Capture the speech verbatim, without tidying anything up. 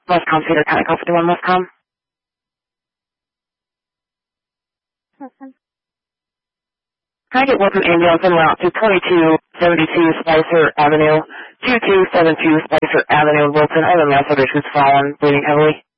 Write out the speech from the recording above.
Westcom Cedar County, call fifty-one Westcom. Listen. Can I get one from ambulance en route to twenty-two seventy-two Spicer Avenue, two two seven two Spicer Avenue, Wilton? I have a male subject who's fallen, bleeding heavily.